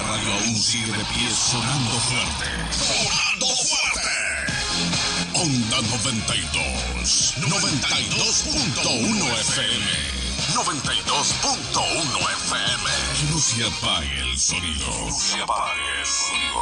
radio aún sigue de pie sonando fuerte. ¡Sonando fuerte! Onda 92. 92.1 FM. 92.1 FM. Que no se apague el sonido. No se apague el sonido.